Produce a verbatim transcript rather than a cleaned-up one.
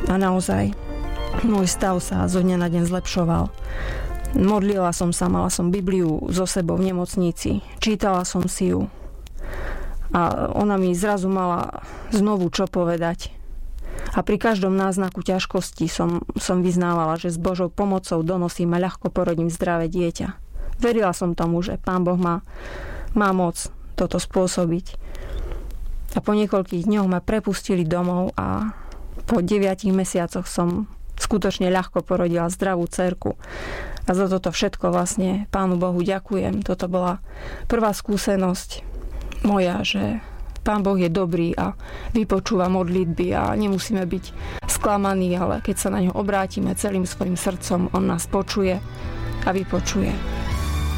A naozaj, môj stav sa zo dňa na deň zlepšoval. Modlila som sa, mala som Bibliu so sebou v nemocnici, čítala som si ju. A ona mi zrazu mala znovu čo povedať. A pri každom náznaku ťažkosti som, som vyznávala, že s Božou pomocou donosím a ľahko porodím zdravé dieťa. Verila som tomu, že Pán Boh má, má moc toto spôsobiť. A po niekoľkých dňoch ma prepustili domov a po deviatich mesiacoch som skutočne ľahko porodila zdravú dcerku. A za toto všetko vlastne Pánu Bohu ďakujem. Toto bola prvá skúsenosť moja, že Pán Boh je dobrý a vypočúva modlitby a nemusíme byť sklamaní, ale keď sa na ňo obrátime celým svojim srdcom, on nás počuje a vypočuje.